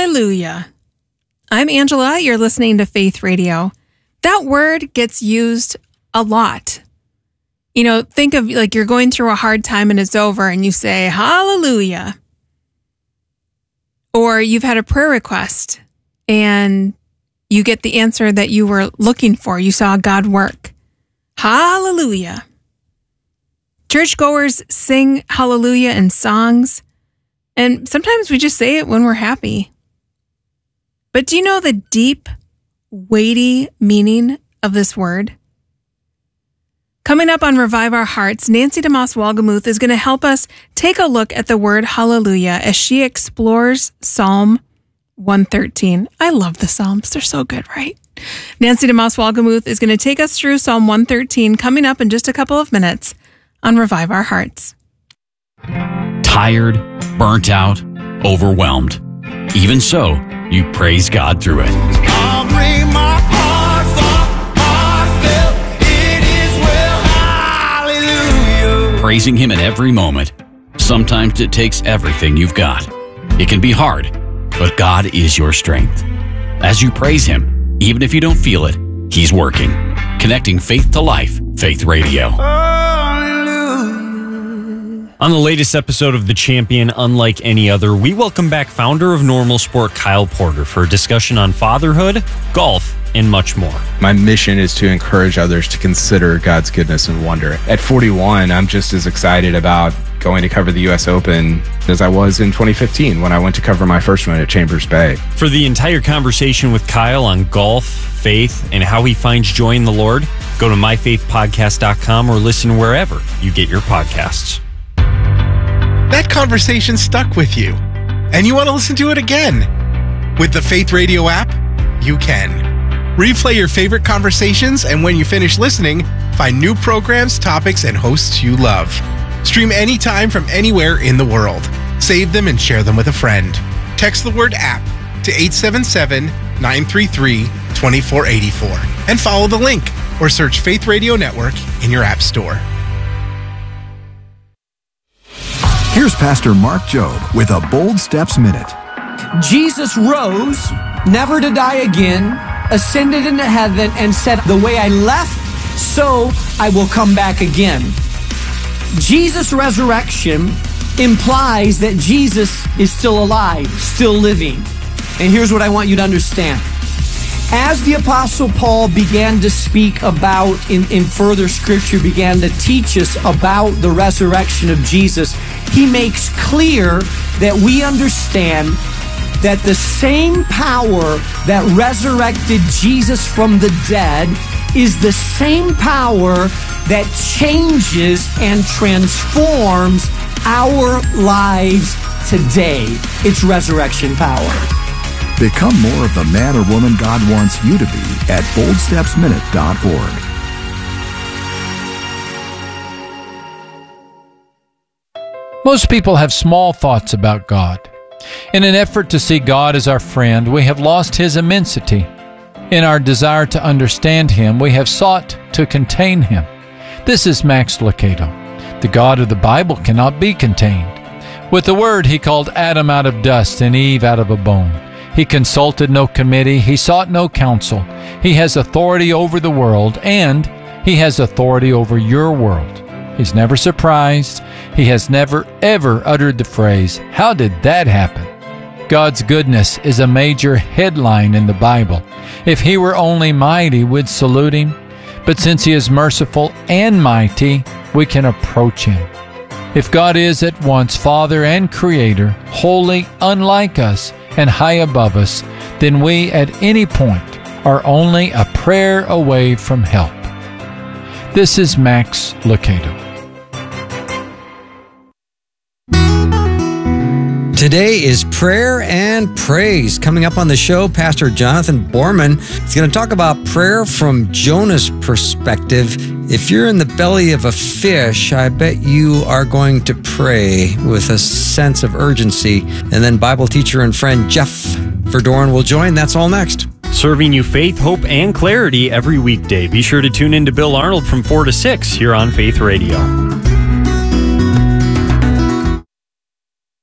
Hallelujah. I'm Angela. You're listening to Faith Radio. That word gets used a lot. You know, think of like you're going through a hard time and it's over and you say, hallelujah. Or you've had a prayer request and you get the answer that you were looking for. You saw God work. Hallelujah. Churchgoers sing hallelujah in songs, and sometimes we just say it when we're happy. But do you know the deep, weighty meaning of this word? Coming up on Revive Our Hearts, Nancy DeMoss Wolgemuth is going to help us take a look at the word hallelujah as she explores Psalm 113. I love the Psalms. They're so good, right? Nancy DeMoss Wolgemuth is going to take us through Psalm 113 coming up in just a couple of minutes on Revive Our Hearts. Tired, burnt out, overwhelmed. Even so, you praise God through it. I'll bring my heartfelt, it is well, hallelujah. Praising Him in every moment. Sometimes it takes everything you've got. It can be hard, but God is your strength. As you praise Him, even if you don't feel it, He's working. Connecting faith to life, Faith Radio. On the latest episode of The Champion, Unlike Any Other, we welcome back founder of Normal Sport, Kyle Porter, for a discussion on fatherhood, golf, and much more. My mission is to encourage others to consider God's goodness and wonder. At 41, I'm just as excited about going to cover the U.S. Open as I was in 2015 when I went to cover my first one at Chambers Bay. For the entire conversation with Kyle on golf, faith, and how he finds joy in the Lord, go to myfaithpodcast.com or listen wherever you get your podcasts. That conversation stuck with you, and you want to listen to it again. With the Faith Radio app, you can. Replay your favorite conversations, and when you finish listening, find new programs, topics, and hosts you love. Stream anytime from anywhere in the world. Save them and share them with a friend. Text the word app to 877-933-2484 and follow the link or search Faith Radio Network in your app store. Here's Pastor Mark Jobe with a Bold Steps Minute. Jesus rose, never to die again, ascended into heaven, and said, the way I left, so I will come back again. Jesus' resurrection implies that Jesus is still alive, still living. And here's what I want you to understand. As the Apostle Paul began to speak about, in further scripture, began to teach us about the resurrection of Jesus, he makes clear that we understand that the same power that resurrected Jesus from the dead is the same power that changes and transforms our lives today. It's resurrection power. Become more of the man or woman God wants you to be at boldstepsminute.org. Most people have small thoughts about God. In an effort to see God as our friend, we have lost His immensity. In our desire to understand Him, we have sought to contain Him. This is Max Lucado. The God of the Bible cannot be contained. With the Word, He called Adam out of dust and Eve out of a bone. He consulted no committee. He sought no counsel. He has authority over the world, and He has authority over your world. He's never surprised. He has never, ever uttered the phrase, "How did that happen?" God's goodness is a major headline in the Bible. If He were only mighty, we'd salute Him. But since He is merciful and mighty, we can approach Him. If God is at once Father and Creator, holy, unlike us, and high above us, then we at any point are only a prayer away from help. This is Max Lucado. Today is Prayer and Praise. Coming up on the show, Pastor Jonathan Borman is going to talk about prayer from Jonah's perspective. If you're in the belly of a fish, I bet you are going to pray with a sense of urgency. And then Bible teacher and friend Jeff Verdoren will join. That's all next. Serving you faith, hope, and clarity every weekday. Be sure to tune in to Bill Arnold from 4 to 6 here on Faith Radio.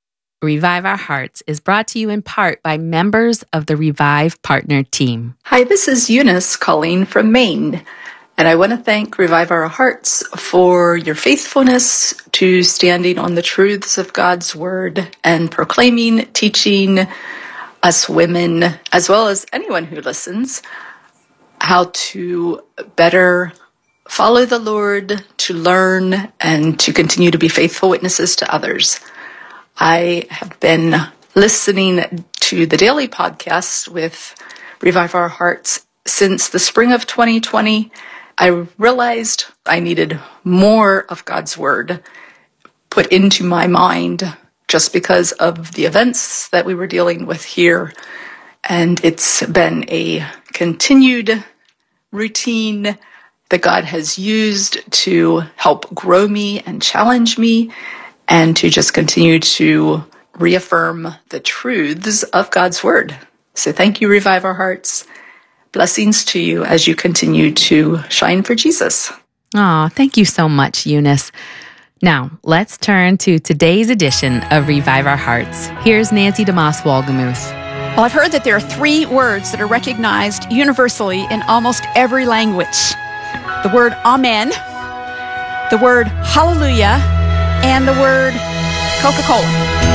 Revive Our Hearts is brought to you in part by members of the Revive Partner Team. Hi, this is Eunice calling from Maine, and I want to thank Revive Our Hearts for your faithfulness to standing on the truths of God's Word and proclaiming, teaching us women, as well as anyone who listens, how to better follow the Lord, to learn, and to continue to be faithful witnesses to others. I have been listening to the daily podcast with Revive Our Hearts since the spring of 2020. I realized I needed more of God's Word put into my mind just because of the events that we were dealing with here. And it's been a continued routine that God has used to help grow me and challenge me and to just continue to reaffirm the truths of God's Word. So thank you, Revive Our Hearts. Blessings to you as you continue to shine for Jesus. Oh, thank you so much, Eunice. Now, let's turn to today's edition of Revive Our Hearts. Here's Nancy DeMoss Wolgemuth. Well, I've heard that there are 3 words that are recognized universally in almost every language. The word amen, the word hallelujah, and the word Coca-Cola.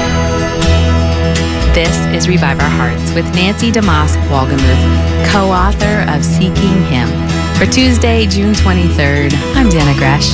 This is Revive Our Hearts with Nancy DeMoss Wolgemuth, co-author of Seeking Him. For Tuesday, June 23rd, I'm Dana Gresh.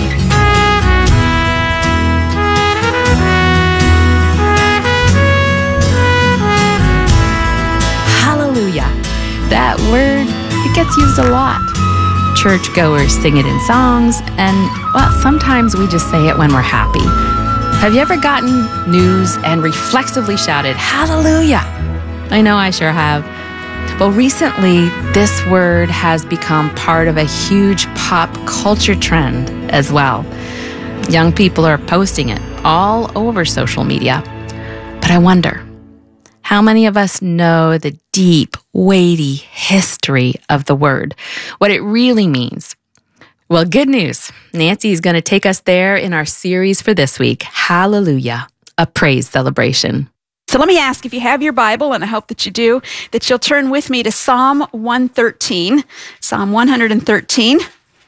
Hallelujah. That word, it gets used a lot. Churchgoers sing it in songs, and, well, sometimes we just say it when we're happy. Have you ever gotten news and reflexively shouted, hallelujah? I know I sure have. Well, recently, this word has become part of a huge pop culture trend as well. Young people are posting it all over social media. But I wonder, how many of us know the deep, weighty history of the word, what it really means? Well, good news. Nancy is going to take us there in our series for this week, Hallelujah, a praise celebration. So let me ask, if you have your Bible, and I hope that you do, that you'll turn with me to Psalm 113, Psalm 113.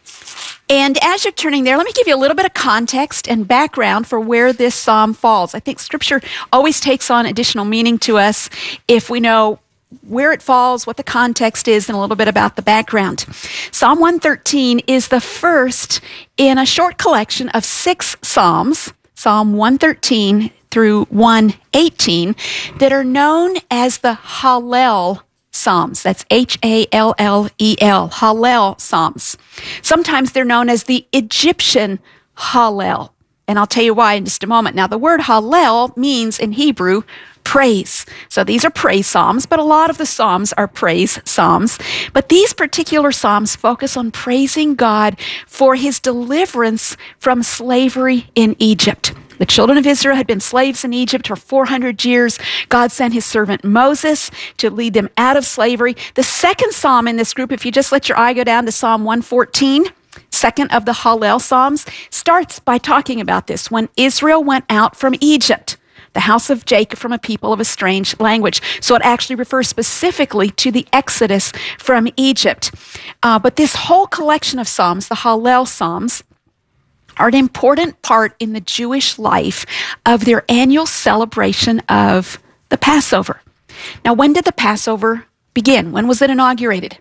And as you're turning there, let me give you a little bit of context and background for where this psalm falls. I think Scripture always takes on additional meaning to us if we know where it falls, what the context is, and a little bit about the background. Psalm 113 is the first in a short collection of 6 psalms, Psalm 113 through 118, that are known as the Hallel Psalms. That's Hallel, Hallel Psalms. Sometimes they're known as the Egyptian Hallel. And I'll tell you why in just a moment. Now, the word Hallel means in Hebrew praise. So these are praise psalms, but a lot of the psalms are praise psalms. But these particular psalms focus on praising God for his deliverance from slavery in Egypt. The children of Israel had been slaves in Egypt for 400 years. God sent his servant Moses to lead them out of slavery. The second psalm in this group, if you just let your eye go down to Psalm 114, second of the Hallel Psalms, starts by talking about this. When Israel went out from Egypt, the house of Jacob from a people of a strange language. So it actually refers specifically to the Exodus from Egypt. But this whole collection of Psalms, the Hallel Psalms, are an important part in the Jewish life of their annual celebration of the Passover. Now, when did the Passover begin? When was it inaugurated?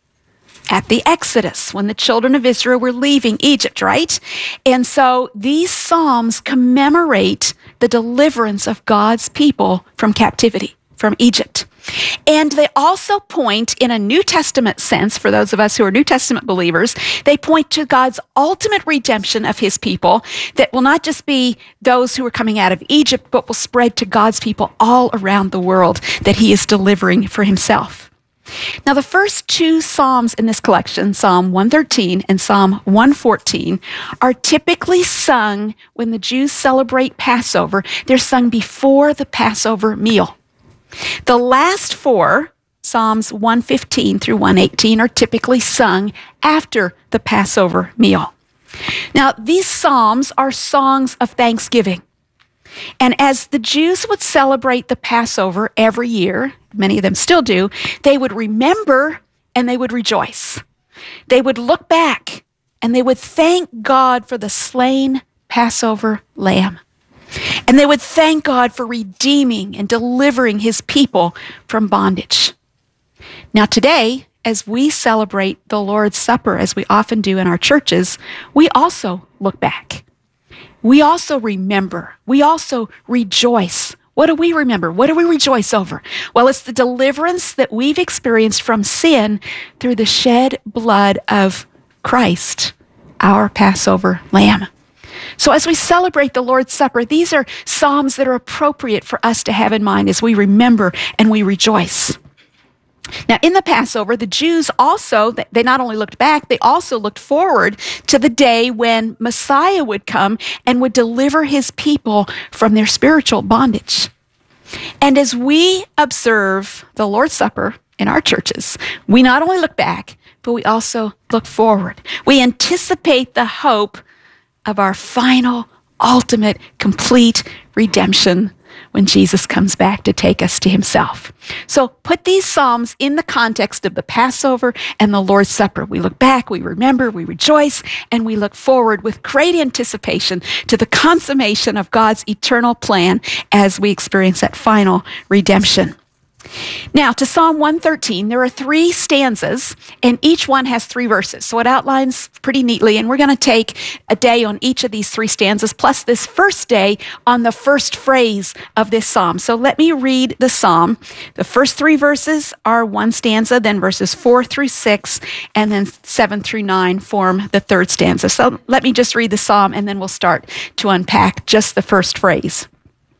At the Exodus, when the children of Israel were leaving Egypt, right? And so these Psalms commemorate the deliverance of God's people from captivity, from Egypt. And they also point, in a New Testament sense, for those of us who are New Testament believers, they point to God's ultimate redemption of his people that will not just be those who are coming out of Egypt, but will spread to God's people all around the world that he is delivering for himself. Now, the first 2 Psalms in this collection, Psalm 113 and Psalm 114, are typically sung when the Jews celebrate Passover. They're sung before the Passover meal. The last 4, Psalms 115 through 118, are typically sung after the Passover meal. Now, these psalms are songs of thanksgiving. And as the Jews would celebrate the Passover every year, many of them still do, they would remember and they would rejoice. They would look back and they would thank God for the slain Passover lamb. And they would thank God for redeeming and delivering his people from bondage. Now today, as we celebrate the Lord's Supper, as we often do in our churches, we also look back. We also remember. We also rejoice. What do we remember? What do we rejoice over? Well, it's the deliverance that we've experienced from sin through the shed blood of Christ, our Passover lamb. So as we celebrate the Lord's Supper, these are psalms that are appropriate for us to have in mind as we remember and we rejoice. Now, in the Passover, the Jews also, they not only looked back, they also looked forward to the day when Messiah would come and would deliver his people from their spiritual bondage. And as we observe the Lord's Supper in our churches, we not only look back, but we also look forward. We anticipate the hope of our final, ultimate, complete redemption when Jesus comes back to take us to himself. So put these psalms in the context of the Passover and the Lord's Supper. We look back, we remember, we rejoice, and we look forward with great anticipation to the consummation of God's eternal plan as we experience that final redemption. Now, to Psalm 113, there are 3 stanzas, and each one has 3 verses. So it outlines pretty neatly, and we're going to take a day on each of these 3 stanzas, plus this first day on the first phrase of this psalm. So let me read the psalm. The first 3 verses are 1 stanza, then verses 4 through 6, and then 7 through 9 form the 3rd stanza. So let me just read the psalm, and then we'll start to unpack just the first phrase.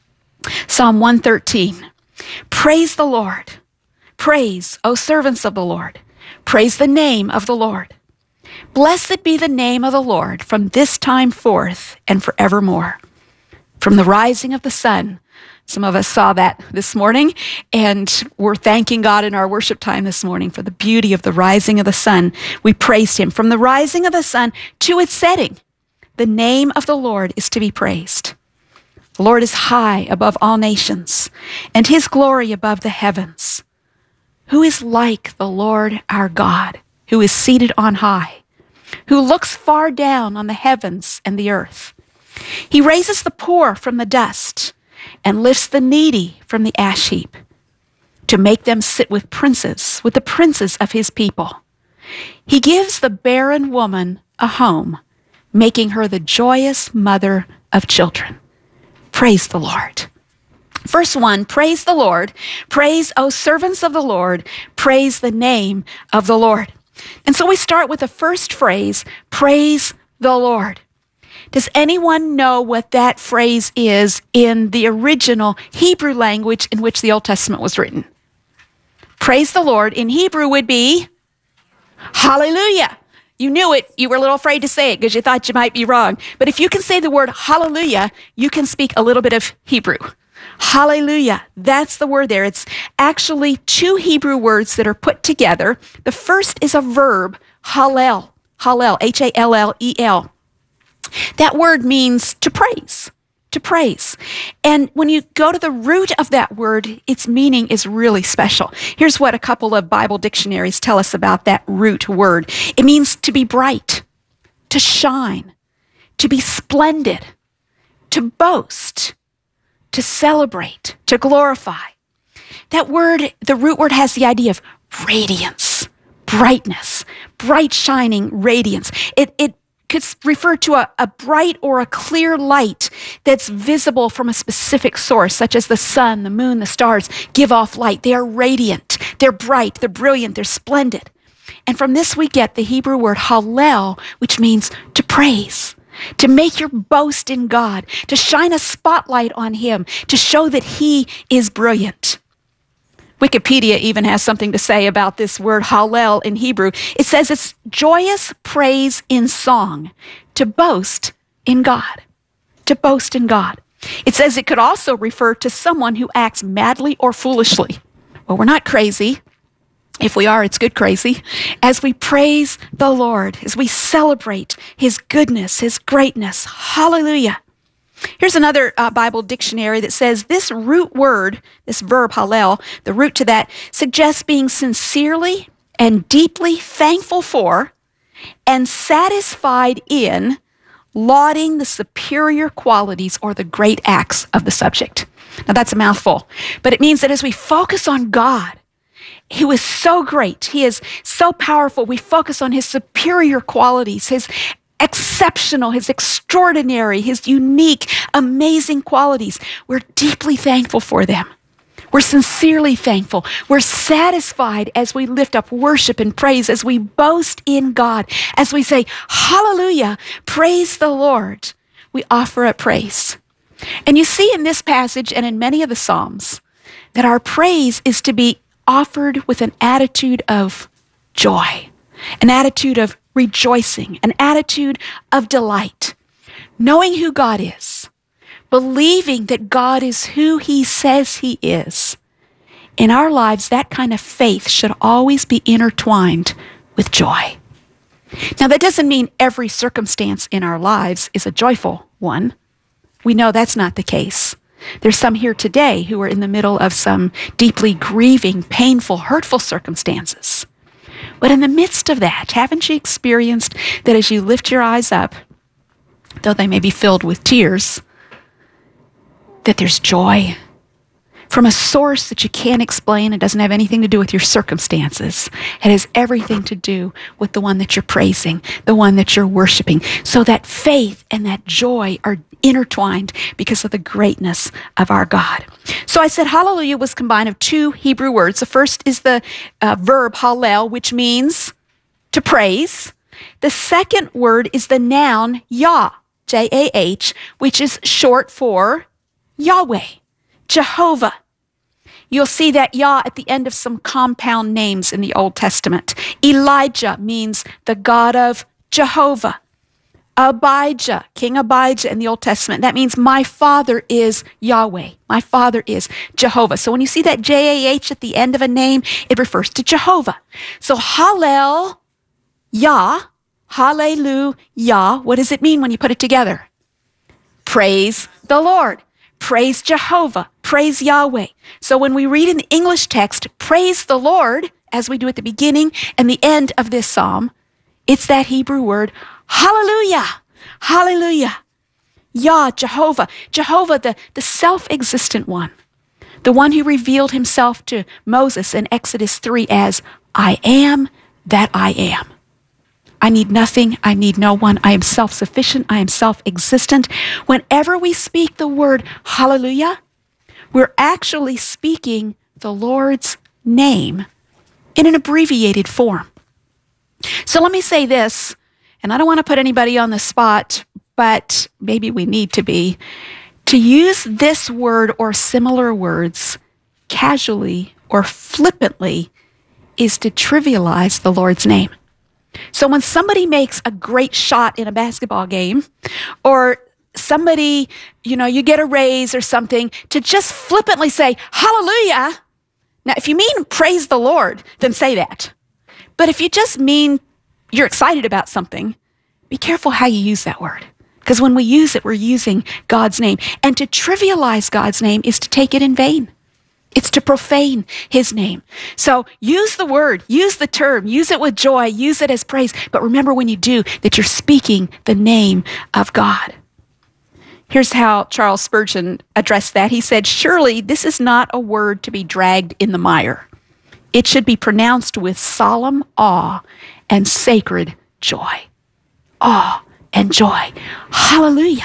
Psalm 113. Praise the Lord. Praise, O servants of the Lord. Praise the name of the Lord. Blessed be the name of the Lord from this time forth and forevermore. From the rising of the sun, some of us saw that this morning, and we're thanking God in our worship time this morning for the beauty of the rising of the sun. We praised him. From the rising of the sun to its setting, the name of the Lord is to be praised. The Lord is high above all nations, and his glory above the heavens. Who is like the Lord our God, who is seated on high, who looks far down on the heavens and the earth? He raises the poor from the dust and lifts the needy from the ash heap to make them sit with princes, with the princes of his people. He gives the barren woman a home, making her the joyous mother of children. Praise the Lord. Verse 1, praise the Lord. Praise, O servants of the Lord. Praise the name of the Lord. And so we start with the first phrase, praise the Lord. Does anyone know what that phrase is in the original Hebrew language in which the Old Testament was written? Praise the Lord in Hebrew would be hallelujah. You knew it. You were a little afraid to say it because you thought you might be wrong. But if you can say the word hallelujah, you can speak a little bit of Hebrew. Hallelujah. That's the word there. It's actually 2 Hebrew words that are put together. The first is a verb, hallel. Hallel, H-A-L-L-E-L. That word means to praise. To praise. And when you go to the root of that word, its meaning is really special. Here's what a couple of Bible dictionaries tell us about that root word. It means to be bright, to shine, to be splendid, to boast, to celebrate, to glorify. That word, the root word, has the idea of radiance, brightness, bright shining radiance. It could refer to a bright or a clear light that's visible from a specific source, such as the sun, the moon, the stars give off light. They are radiant, they're bright, they're brilliant, they're splendid. And from this we get the Hebrew word hallel, which means to praise, to make your boast in God, to shine a spotlight on him, to show that he is brilliant. Wikipedia even has something to say about this word hallel in Hebrew. It says it's joyous praise in song, to boast in God. To boast in God. It says it could also refer to someone who acts madly or foolishly. Well, we're not crazy. If we are, it's good crazy. As we praise the Lord, as we celebrate his goodness, his greatness, hallelujah. Here's another Bible dictionary that says this root word, this verb hallel, the root to that suggests being sincerely and deeply thankful for and satisfied in lauding the superior qualities or the great acts of the subject. Now that's a mouthful, but it means that as we focus on God, who is so great, he is so powerful, we focus on his superior qualities, his exceptional, his extraordinary, his unique, amazing qualities. We're deeply thankful for them. We're sincerely thankful. We're satisfied as we lift up worship and praise, as we boast in God, as we say, hallelujah, praise the Lord. We offer up praise. And you see in this passage and in many of the Psalms that our praise is to be offered with an attitude of joy, an attitude of rejoicing, an attitude of delight, knowing who God is, believing that God is who he says he is. In our lives, that kind of faith should always be intertwined with joy. Now, that doesn't mean every circumstance in our lives is a joyful one. We know that's not the case. There's some here today who are in the middle of some deeply grieving, painful, hurtful circumstances. But in the midst of that, haven't you experienced that as you lift your eyes up, though they may be filled with tears, that there's joy from a source that you can't explain? It doesn't have anything to do with your circumstances. It has everything to do with the one that you're praising, the one that you're worshiping. So that faith and that joy are intertwined because of the greatness of our God. So I said hallelujah was combined of two Hebrew words. The first is the verb hallel, which means to praise. The second word is the noun Yah, J-A-H, which is short for Yahweh, Jehovah. You'll see that Yah at the end of some compound names in the Old Testament. Elijah means the God of Jehovah. Abijah, King Abijah in the Old Testament, that means my Father is Yahweh. My Father is Jehovah. So when you see that J-A-H at the end of a name, it refers to Jehovah. So Hallel, Yah, Hallelujah, what does it mean when you put it together? Praise the Lord. Praise Jehovah. Praise Yahweh. So when we read in the English text, praise the Lord, as we do at the beginning and the end of this psalm, it's that Hebrew word, hallelujah, hallelujah. Yah, Jehovah, Jehovah, the self-existent one, the one who revealed himself to Moses in Exodus 3 as, I am that I am. I need nothing. I need no one. I am self-sufficient. I am self-existent. Whenever we speak the word hallelujah, we're actually speaking the Lord's name in an abbreviated form. So let me say this, and I don't want to put anybody on the spot, but maybe we need to be. To use this word or similar words casually or flippantly is to trivialize the Lord's name. So when somebody makes a great shot in a basketball game, or somebody, you get a raise or something, to just flippantly say, hallelujah. Now, if you mean praise the Lord, then say that. But if you just mean you're excited about something, be careful how you use that word. Because when we use it, we're using God's name. And to trivialize God's name is to take it in vain. It's to profane his name. So use the word, use the term, use it with joy, use it as praise. But remember when you do that you're speaking the name of God. Here's how Charles Spurgeon addressed that. He said, surely this is not a word to be dragged in the mire. It should be pronounced with solemn awe and sacred joy. Awe and joy. Hallelujah.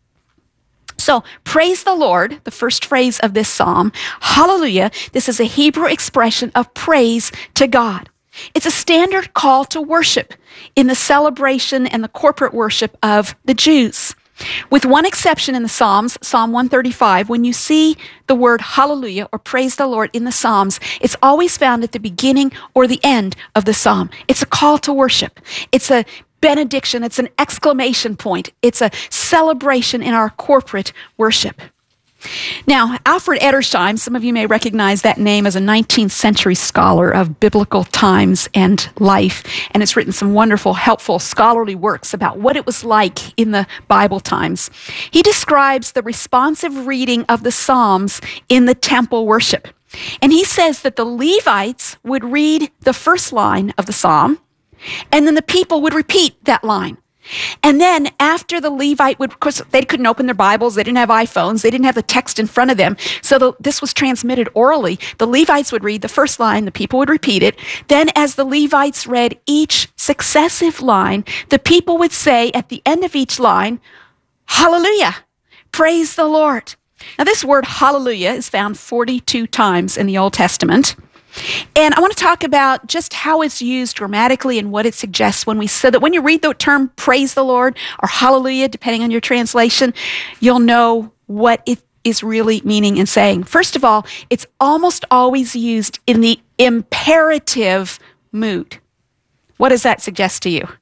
So, praise the Lord, the first phrase of this psalm. Hallelujah. This is a Hebrew expression of praise to God. It's a standard call to worship in the celebration and the corporate worship of the Jews. With one exception in the Psalms, Psalm 135, when you see the word hallelujah or praise the Lord in the Psalms, it's always found at the beginning or the end of the psalm. It's a call to worship. It's a benediction. It's an exclamation point. It's a celebration in our corporate worship. Now, Alfred Edersheim, some of you may recognize that name as a 19th century scholar of biblical times and life, and has written some wonderful, helpful scholarly works about what it was like in the Bible times. He describes the responsive reading of the Psalms in the temple worship. And he says that the Levites would read the first line of the Psalm, and then the people would repeat that line. And then after the Levite would, of course, they couldn't open their Bibles, they didn't have iPhones, they didn't have the text in front of them, so this was transmitted orally. The Levites would read the first line, the people would repeat it. Then as the Levites read each successive line, the people would say at the end of each line, "Hallelujah, praise the Lord." Now this word hallelujah is found 42 times in the Old Testament. And I want to talk about just how it's used grammatically and what it suggests when we say that when you read the term praise the Lord or hallelujah, depending on your translation, you'll know what it is really meaning and saying. First of all, it's almost always used in the imperative mood. What does that suggest to you?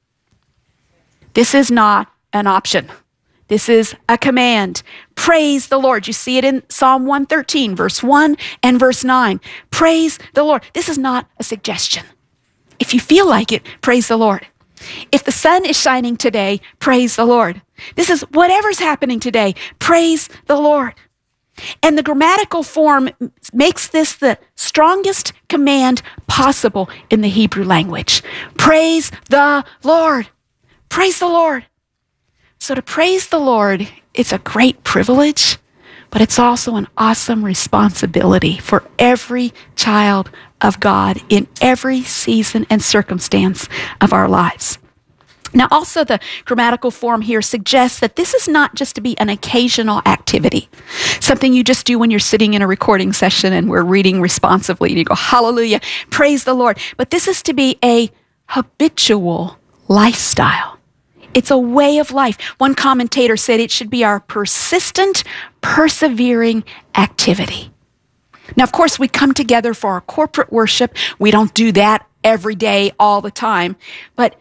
This is not an option. This is a command. Praise the Lord. You see it in Psalm 113, verse 1 and verse 9. Praise the Lord. This is not a suggestion. If you feel like it, praise the Lord. If the sun is shining today, praise the Lord. This is whatever's happening today, praise the Lord. And the grammatical form makes this the strongest command possible in the Hebrew language. Praise the Lord. Praise the Lord. So to praise the Lord, it's a great privilege, but it's also an awesome responsibility for every child of God in every season and circumstance of our lives. Now, also the grammatical form here suggests that this is not just to be an occasional activity, something you just do when you're sitting in a recording session and we're reading responsively and you go, hallelujah, praise the Lord. But this is to be a habitual lifestyle. It's a way of life. One commentator said it should be our persistent, persevering activity. Now, of course, we come together for our corporate worship. We don't do that every day, all the time. But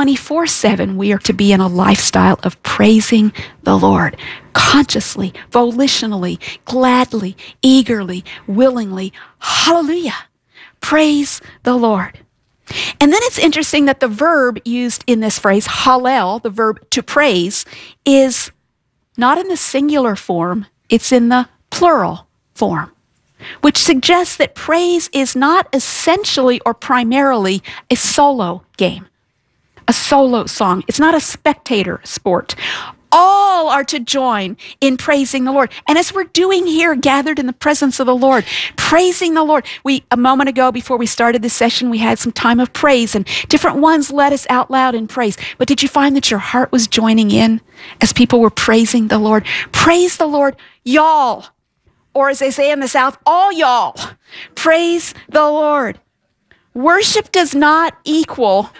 24/7, we are to be in a lifestyle of praising the Lord, consciously, volitionally, gladly, eagerly, willingly. Hallelujah. Praise the Lord. And then it's interesting that the verb used in this phrase, hallel, the verb to praise, is not in the singular form, it's in the plural form, which suggests that praise is not essentially or primarily a solo game, a solo song. It's not a spectator sport. All are to join in praising the Lord. And as we're doing here, gathered in the presence of the Lord, praising the Lord. A moment ago, before we started this session, we had some time of praise, and different ones led us out loud in praise. But did you find that your heart was joining in as people were praising the Lord? Praise the Lord, y'all. Or as they say in the South, all y'all. Praise the Lord. Worship does not equal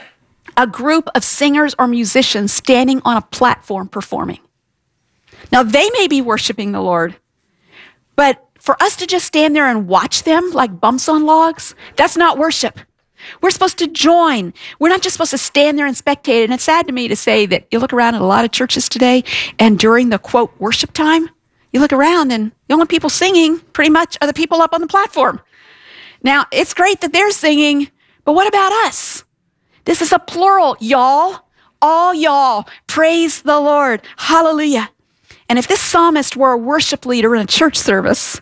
a group of singers or musicians standing on a platform performing. Now, they may be worshiping the Lord, but for us to just stand there and watch them like bumps on logs, that's not worship. We're supposed to join. We're not just supposed to stand there and spectate. And it's sad to me to say that you look around at a lot of churches today, and during the, quote, worship time, you look around and the only people singing pretty much are the people up on the platform. Now, it's great that they're singing, but what about us? This is a plural, y'all, all y'all, praise the Lord, hallelujah. And if this psalmist were a worship leader in a church service,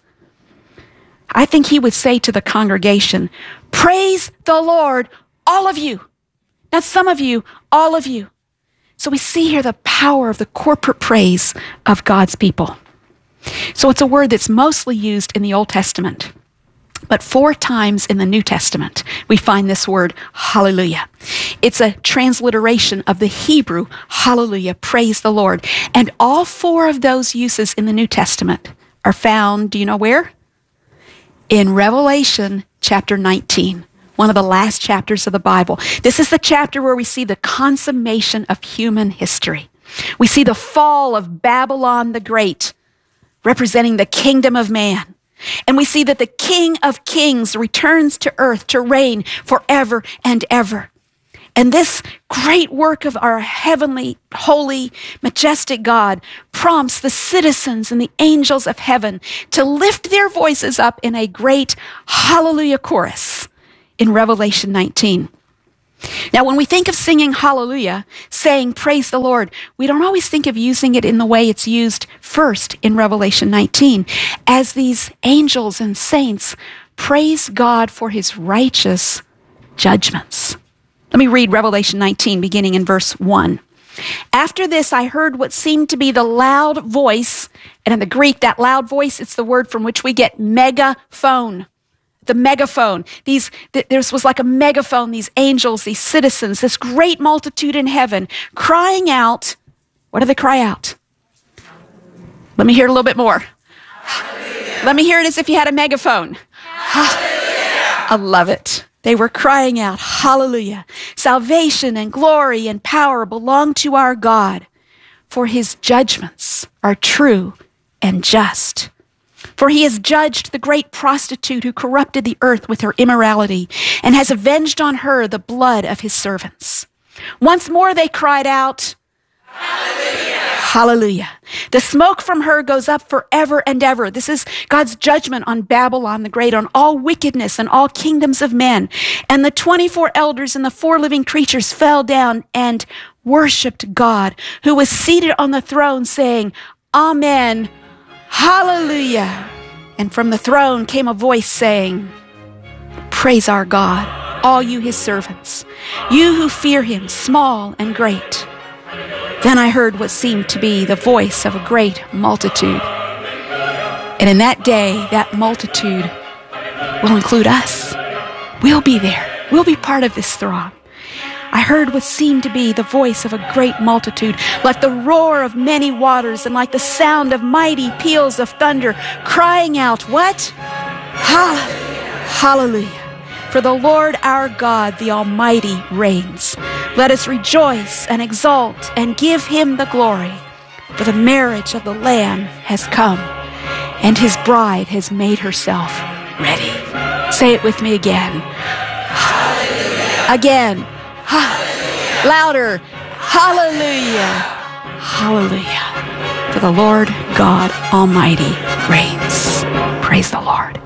I think he would say to the congregation, praise the Lord, all of you. Not some of you, all of you. So we see here the power of the corporate praise of God's people. So it's a word that's mostly used in the Old Testament. But 4 times in the New Testament, we find this word, hallelujah. It's a transliteration of the Hebrew, hallelujah, praise the Lord. And all 4 of those uses in the New Testament are found, do you know where? In Revelation chapter 19, one of the last chapters of the Bible. This is the chapter where we see the consummation of human history. We see the fall of Babylon the Great, representing the kingdom of man. And we see that the King of Kings returns to earth to reign forever and ever. And this great work of our heavenly, holy, majestic God prompts the citizens and the angels of heaven to lift their voices up in a great hallelujah chorus in Revelation 19. Now, when we think of singing hallelujah, saying praise the Lord, we don't always think of using it in the way it's used first in Revelation 19, as these angels and saints praise God for his righteous judgments. Let me read Revelation 19, beginning in verse 1. After this, I heard what seemed to be the loud voice, and in the Greek, that loud voice, it's the word from which we get megaphone. The megaphone. This was like a megaphone, these angels, these citizens, this great multitude in heaven crying out. What do they cry out? Let me hear it a little bit more. Hallelujah. Let me hear it as if you had a megaphone. Hallelujah. I love it. They were crying out, hallelujah. Salvation and glory and power belong to our God, for his judgments are true and just. For he has judged the great prostitute who corrupted the earth with her immorality and has avenged on her the blood of his servants. Once more they cried out, hallelujah. Hallelujah. The smoke from her goes up forever and ever. This is God's judgment on Babylon the Great, on all wickedness and all kingdoms of men. And the 24 elders and the 4 living creatures fell down and worshiped God, who was seated on the throne, saying, Amen. Hallelujah. And from the throne came a voice saying, praise our God, all you his servants, you who fear him, small and great. Then I heard what seemed to be the voice of a great multitude. And in that day, that multitude will include us. We'll be there. We'll be part of this throng. I heard what seemed to be the voice of a great multitude, like the roar of many waters and like the sound of mighty peals of thunder, crying out, what? Hallelujah. For the Lord our God, the Almighty, reigns. Let us rejoice and exult and give him the glory. For the marriage of the Lamb has come, and his bride has made herself ready. Say it with me again. Hallelujah. Again. Hallelujah. Louder. Hallelujah. Hallelujah. For the Lord God Almighty reigns. Praise the Lord.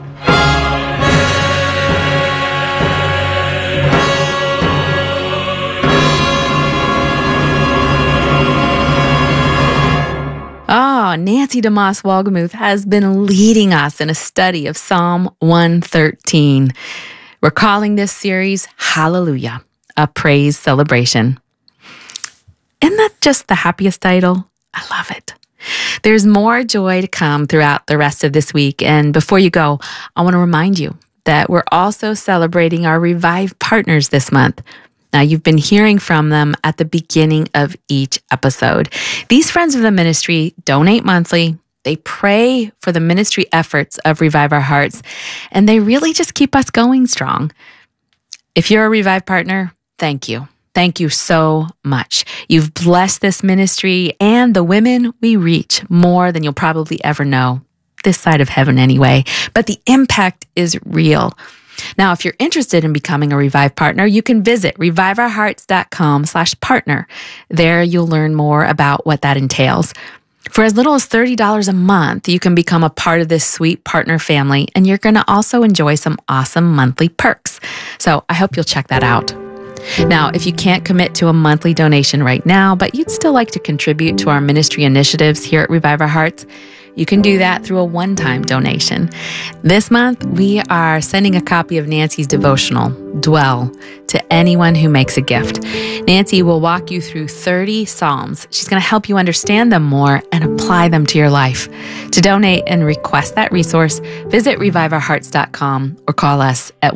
Oh, Nancy DeMoss Wolgemuth has been leading us in a study of Psalm 113. We're calling this series Hallelujah, a praise celebration. Isn't that just the happiest title? I love it. There's more joy to come throughout the rest of this week. And before you go, I want to remind you that we're also celebrating our Revive partners this month. Now, you've been hearing from them at the beginning of each episode. These friends of the ministry donate monthly. They pray for the ministry efforts of Revive Our Hearts, and they really just keep us going strong. If you're a Revive partner, thank you. Thank you so much. You've blessed this ministry and the women we reach more than you'll probably ever know, this side of heaven anyway. But the impact is real. Now, if you're interested in becoming a Revive partner, you can visit reviveourhearts.com/partner. There you'll learn more about what that entails. For as little as $30 a month, you can become a part of this sweet partner family, and you're going to also enjoy some awesome monthly perks. So I hope you'll check that out. Now, if you can't commit to a monthly donation right now, but you'd still like to contribute to our ministry initiatives here at Revive Our Hearts, you can do that through a one-time donation. This month, we are sending a copy of Nancy's devotional, Dwell, to anyone who makes a gift. Nancy will walk you through 30 Psalms. She's going to help you understand them more and apply them to your life. To donate and request that resource, visit reviveourhearts.com or call us at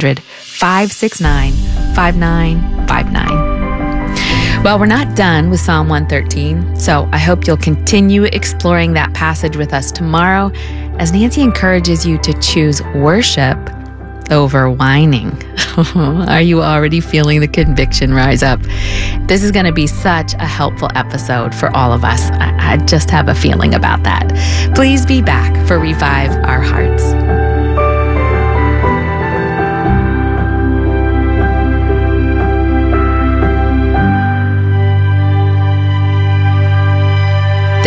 1-800-569-5959. Well, we're not done with Psalm 113, so I hope you'll continue exploring that passage with us tomorrow as Nancy encourages you to choose worship over whining. Are you already feeling the conviction rise up? This is going to be such a helpful episode for all of us. I just have a feeling about that. Please be back for Revive Our Hearts.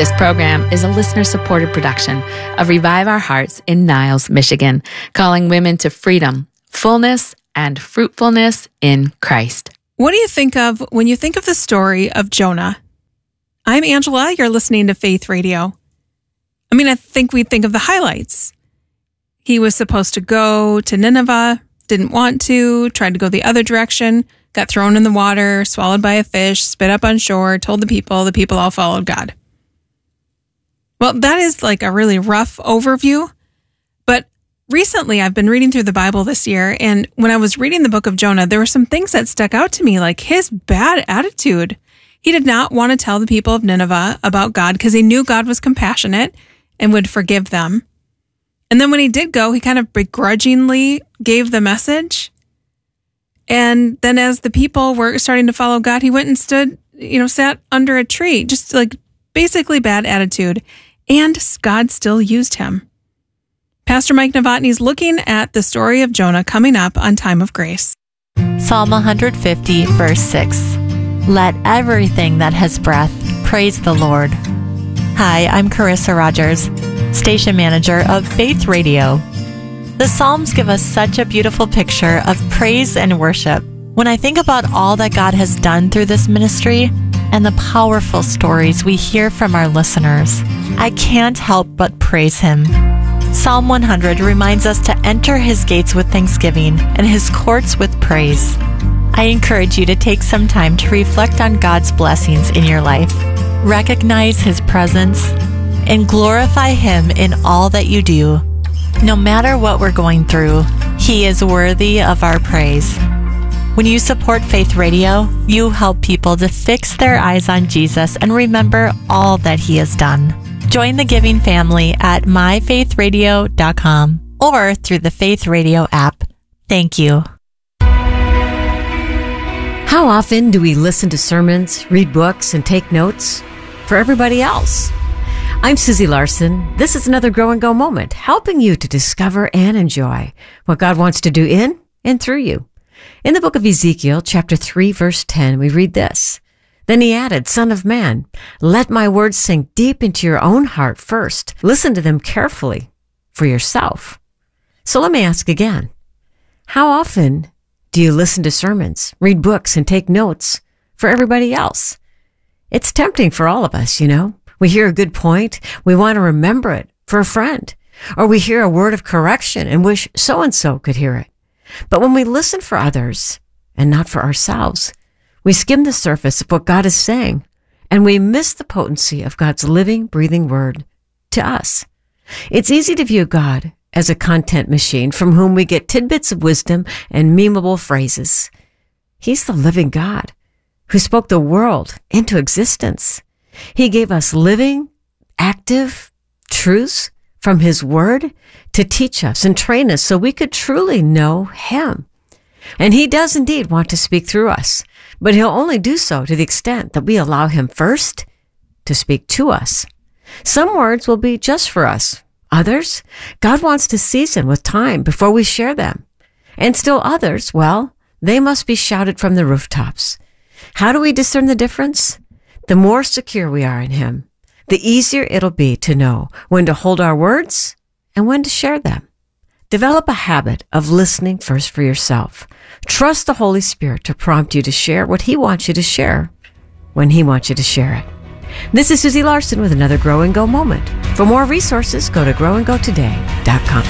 This program is a listener-supported production of Revive Our Hearts in Niles, Michigan, calling women to freedom, fullness, and fruitfulness in Christ. What do you think of when you think of the story of Jonah? I'm Angela. You're listening to Faith Radio. I think we think of the highlights. He was supposed to go to Nineveh, didn't want to, tried to go the other direction, got thrown in the water, swallowed by a fish, spit up on shore, told the people all followed God. Well, that is like a really rough overview. But recently I've been reading through the Bible this year, and when I was reading the book of Jonah, there were some things that stuck out to me, like his bad attitude. He did not want to tell the people of Nineveh about God because he knew God was compassionate and would forgive them. And then when he did go, he kind of begrudgingly gave the message. And then as the people were starting to follow God, he went and stood, sat under a tree, just like basically bad attitude. And God still used him. Pastor Mike Novotny is looking at the story of Jonah coming up on Time of Grace. Psalm 150, verse 6. Let everything that has breath praise the Lord. Hi, I'm Carissa Rogers, station manager of Faith Radio. The Psalms give us such a beautiful picture of praise and worship. When I think about all that God has done through this ministry and the powerful stories we hear from our listeners, I can't help but praise Him. Psalm 100 reminds us to enter His gates with thanksgiving and His courts with praise. I encourage you to take some time to reflect on God's blessings in your life, recognize His presence, and glorify Him in all that you do. No matter what we're going through, He is worthy of our praise. When you support Faith Radio, you help people to fix their eyes on Jesus and remember all that He has done. Join the giving family at myfaithradio.com or through the Faith Radio app. Thank you. How often do we listen to sermons, read books, and take notes for everybody else? I'm Susie Larson. This is another Grow and Go moment, helping you to discover and enjoy what God wants to do in and through you. In the book of Ezekiel, chapter 3, verse 10, we read this. Then he added, Son of man, let my words sink deep into your own heart first. Listen to them carefully for yourself. So let me ask again. How often do you listen to sermons, read books, and take notes for everybody else? It's tempting for all of us, We hear a good point, we want to remember it for a friend. Or we hear a word of correction and wish so-and-so could hear it. But when we listen for others and not for ourselves, we skim the surface of what God is saying, and we miss the potency of God's living, breathing word to us. It's easy to view God as a content machine from whom we get tidbits of wisdom and memeable phrases. He's the living God who spoke the world into existence. He gave us living, active truths from His Word to teach us and train us so we could truly know Him. And He does indeed want to speak through us, but He'll only do so to the extent that we allow Him first to speak to us. Some words will be just for us. Others, God wants to season with time before we share them. And still others, well, they must be shouted from the rooftops. How do we discern the difference? The more secure we are in Him, the easier it'll be to know when to hold our words and when to share them. Develop a habit of listening first for yourself. Trust the Holy Spirit to prompt you to share what He wants you to share when He wants you to share it. This is Susie Larson with another Grow and Go moment. For more resources, go to growandgotoday.com.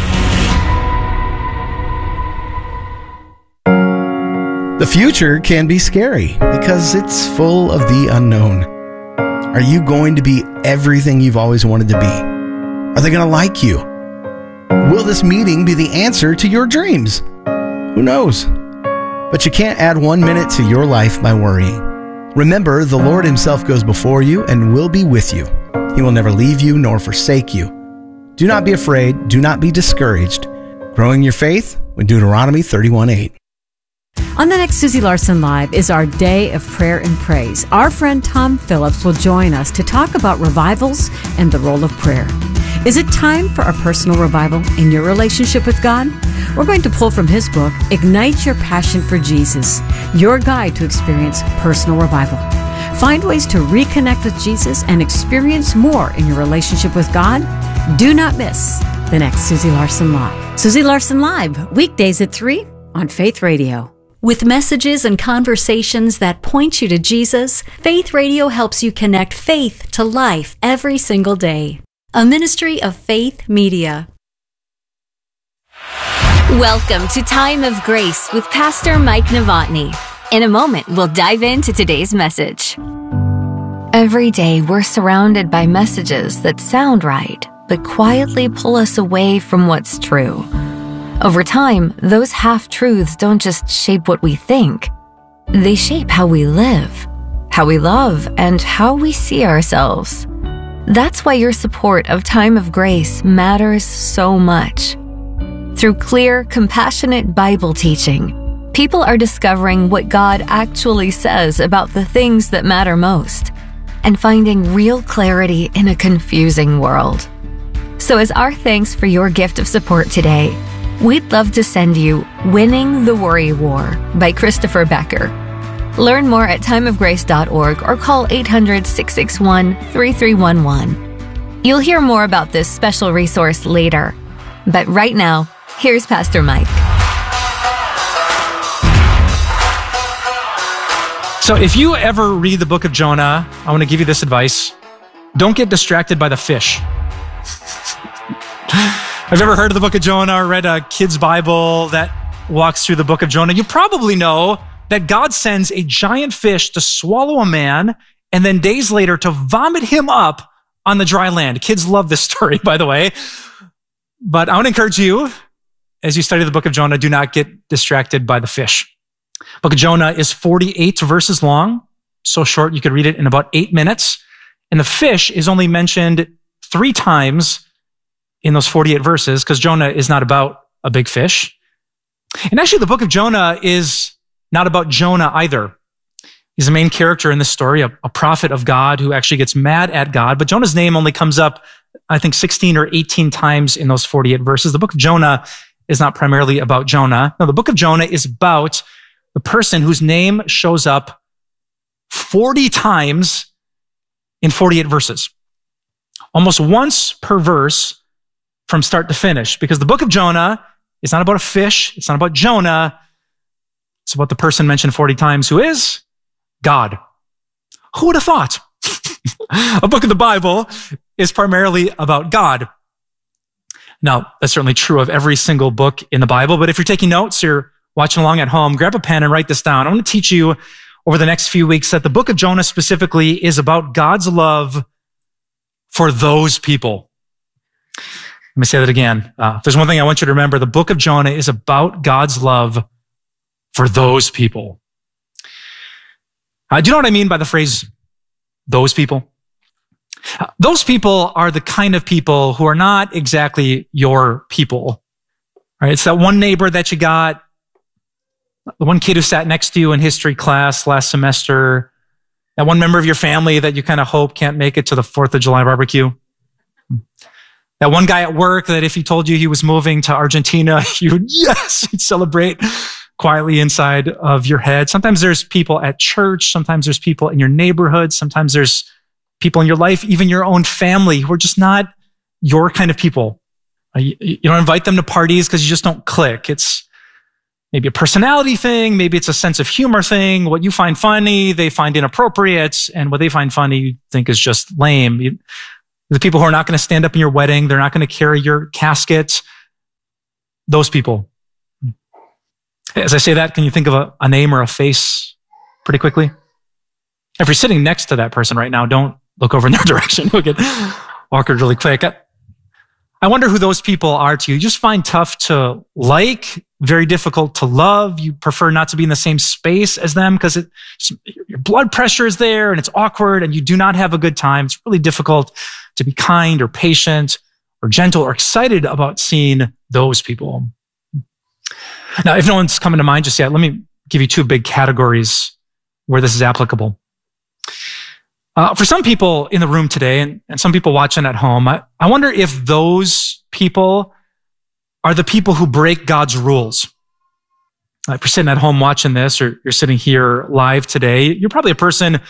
The future can be scary because it's full of the unknown. Are you going to be everything you've always wanted to be? Are they going to like you? Will this meeting be the answer to your dreams? Who knows? But you can't add 1 minute to your life by worrying. Remember, the Lord Himself goes before you and will be with you. He will never leave you nor forsake you. Do not be afraid. Do not be discouraged. Growing your faith with Deuteronomy 31:8. On the next Susie Larson Live is our Day of Prayer and Praise. Our friend Tom Phillips will join us to talk about revivals and the role of prayer. Is it time for a personal revival in your relationship with God? We're going to pull from his book, Ignite Your Passion for Jesus, your guide to experience personal revival. Find ways to reconnect with Jesus and experience more in your relationship with God? Do not miss the next Susie Larson Live. Susie Larson Live, weekdays at 3 on Faith Radio. With messages and conversations that point you to Jesus, Faith Radio helps you connect faith to life every single day. A ministry of Faith Media. Welcome to Time of Grace with Pastor Mike Novotny. In a moment, we'll dive into today's message. Every day, we're surrounded by messages that sound right, but quietly pull us away from what's true. Over time, those half-truths don't just shape what we think. They shape how we live, how we love, and how we see ourselves. That's why your support of Time of Grace matters so much. Through clear, compassionate Bible teaching, people are discovering what God actually says about the things that matter most and finding real clarity in a confusing world. So as our thanks for your gift of support today, we'd love to send you Winning the Worry War by Christopher Becker. Learn more at timeofgrace.org or call 800-661-3311. You'll hear more about this special resource later. But right now, here's Pastor Mike. So if you ever read the book of Jonah, I want to give you this advice. Don't get distracted by the fish. Have you ever heard of the book of Jonah or read a kid's Bible that walks through the book of Jonah? You probably know that God sends a giant fish to swallow a man and then days later to vomit him up on the dry land. Kids love this story, by the way. But I want to encourage you, as you study the book of Jonah, do not get distracted by the fish. Book of Jonah is 48 verses long, so short you could read it in about 8 minutes. And the fish is only mentioned 3 times in those 48 verses because Jonah is not about a big fish. And actually, the book of Jonah is not about Jonah either. He's the main character in this story, a prophet of God who actually gets mad at God. But Jonah's name only comes up, I think, 16 or 18 times in those 48 verses. The book of Jonah is not primarily about Jonah. No, the book of Jonah is about the person whose name shows up 40 times in 48 verses. Almost once per verse from start to finish. Because the book of Jonah is not about a fish. It's not about Jonah. It's about the person mentioned 40 times who is God. Who would have thought? A book of the Bible is primarily about God. Now, that's certainly true of every single book in the Bible. But if you're taking notes, you're watching along at home, grab a pen and write this down. I want to teach you over the next few weeks that the book of Jonah specifically is about God's love for those people. Let me say that again. There's one thing I want you to remember. The book of Jonah is about God's love for those people. Do you know what I mean by the phrase, those people? Those people are the kind of people who are not exactly your people. Right? It's that one neighbor that you got, the one kid who sat next to you in history class last semester, that one member of your family that you kind of hope can't make it to the 4th of July barbecue. That one guy at work that if he told you he was moving to Argentina, you'd celebrate quietly inside of your head. Sometimes there's people at church. Sometimes there's people in your neighborhood. Sometimes there's people in your life, even your own family, who are just not your kind of people. You don't invite them to parties because you just don't click. It's maybe a personality thing. Maybe it's a sense of humor thing. What you find funny, they find inappropriate. And what they find funny, you think is just lame. The people who are not going to stand up in your wedding, they're not going to carry your casket. Those people. As I say that, can you think of a name or a face pretty quickly? If you're sitting next to that person right now, don't look over in their direction. You'll get awkward really quick. I wonder who those people are to you. You just find tough to like, very difficult to love. You prefer not to be in the same space as them because your blood pressure is there and it's awkward and you do not have a good time. It's really difficult to be kind or patient or gentle or excited about seeing those people. Now, if no one's coming to mind just yet, let me give you 2 big categories where this is applicable. For some people in the room today and some people watching at home, I wonder if those people are the people who break God's rules. If you're sitting at home watching this or you're sitting here live today, you're probably a person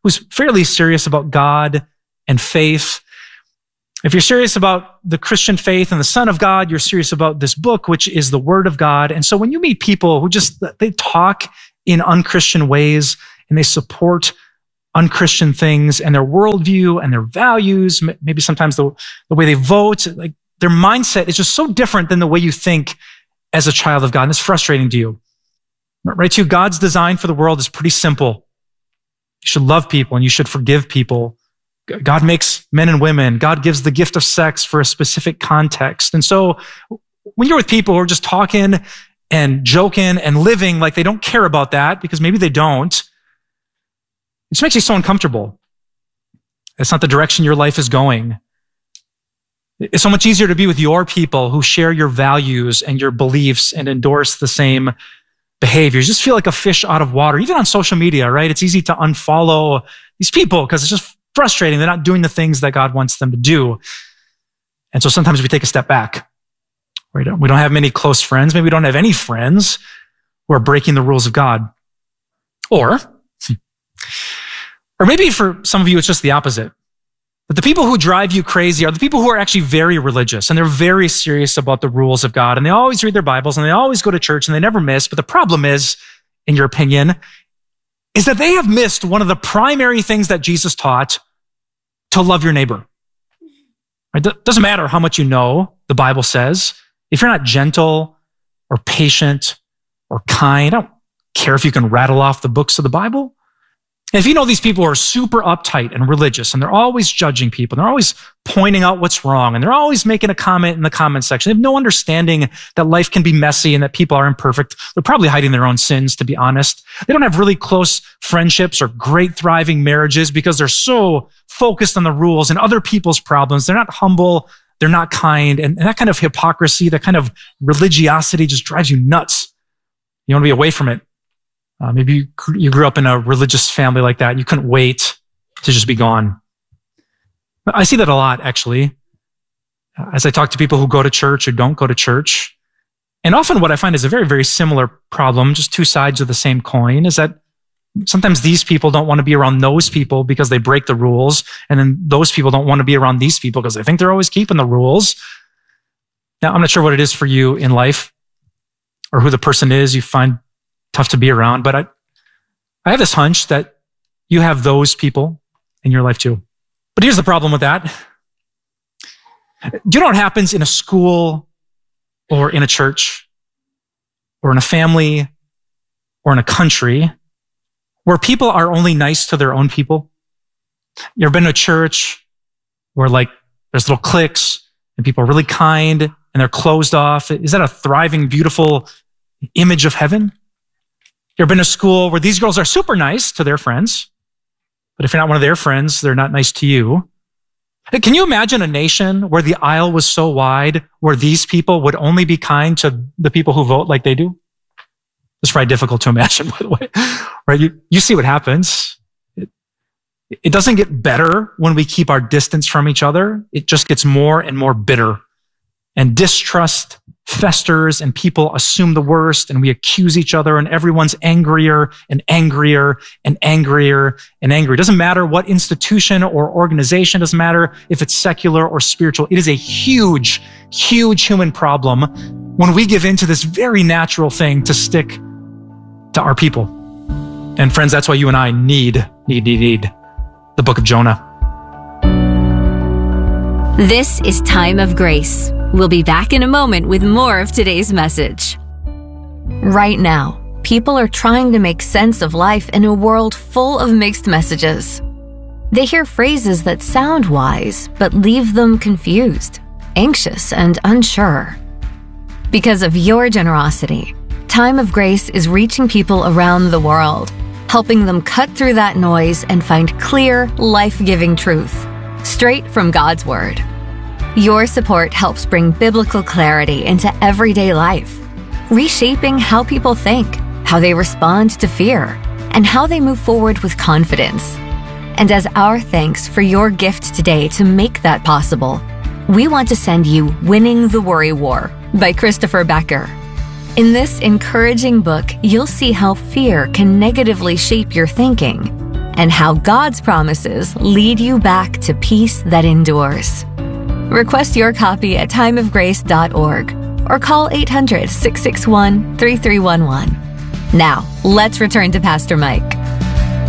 who's fairly serious about God and faith. If you're serious about the Christian faith and the Son of God, you're serious about this book, which is the Word of God. And so when you meet people who they talk in unchristian ways and they support unchristian things and their worldview and their values, maybe sometimes the way they vote, like their mindset is just so different than the way you think as a child of God. And it's frustrating to you. Right? Too, God's design for the world is pretty simple. You should love people and you should forgive people. God makes men and women. God gives the gift of sex for a specific context. And so when you're with people who are just talking and joking and living like they don't care about that, because maybe they don't, it just makes you so uncomfortable. It's not the direction your life is going. It's so much easier to be with your people who share your values and your beliefs and endorse the same behaviors. You just feel like a fish out of water, even on social media, right? It's easy to unfollow these people because it's just frustrating. They're not doing the things that God wants them to do. And so sometimes we take a step back. We don't have many close friends. Maybe we don't have any friends who are breaking the rules of God. Or maybe for some of you, it's just the opposite. But the people who drive you crazy are the people who are actually very religious and they're very serious about the rules of God. And they always read their Bibles and they always go to church and they never miss. But the problem is, in your opinion, is that they have missed one of the primary things that Jesus taught: to love your neighbor. Right? It doesn't matter how much you know, the Bible says. If you're not gentle or patient or kind, I don't care if you can rattle off the books of the Bible. And if you know these people are super uptight and religious and they're always judging people, and they're always pointing out what's wrong, and they're always making a comment in the comment section, they have no understanding that life can be messy and that people are imperfect. They're probably hiding their own sins, to be honest. They don't have really close friendships or great thriving marriages because they're so focused on the rules and other people's problems. They're not humble. They're not kind. And that kind of hypocrisy, that kind of religiosity just drives you nuts. You want to be away from it. Maybe you grew up in a religious family like that and you couldn't wait to just be gone. I see that a lot, actually, as I talk to people who go to church or don't go to church. And often what I find is a very, very similar problem, just two sides of the same coin, is that sometimes these people don't want to be around those people because they break the rules. And then those people don't want to be around these people because they think they're always keeping the rules. Now, I'm not sure what it is for you in life or who the person is you find tough to be around, but I have this hunch that you have those people in your life too. But here's the problem with that. Do you know what happens in a school or in a church or in a family or in a country where people are only nice to their own people? You ever been to a church where like there's little cliques and people are really kind and they're closed off? Is that a thriving, beautiful image of heaven? You ever been to school where these girls are super nice to their friends, but if you're not one of their friends, they're not nice to you? Can you imagine a nation where the aisle was so wide where these people would only be kind to the people who vote like they do? It's probably difficult to imagine, by the way. Right? You see what happens. It doesn't get better when we keep our distance from each other. It just gets more and more bitter. And distrust festers and people assume the worst and we accuse each other and everyone's angrier and angrier and angrier and angrier. It doesn't matter what institution or organization, it doesn't matter if it's secular or spiritual. It is a huge, huge human problem when we give in to this very natural thing to stick to our people. And friends, that's why you and I need the book of Jonah. This is Time of Grace. We'll be back in a moment with more of today's message. Right now, people are trying to make sense of life in a world full of mixed messages. They hear phrases that sound wise, but leave them confused, anxious, and unsure. Because of your generosity, Time of Grace is reaching people around the world, helping them cut through that noise and find clear, life-giving truth, straight from God's Word. Your support helps bring biblical clarity into everyday life, reshaping how people think, how they respond to fear, and how they move forward with confidence. And as our thanks for your gift today to make that possible, we want to send you Winning the Worry War by Christopher Becker. In this encouraging book, you'll see how fear can negatively shape your thinking and how God's promises lead you back to peace that endures. Request your copy at timeofgrace.org or call 800-661-3311. Now, let's return to Pastor Mike.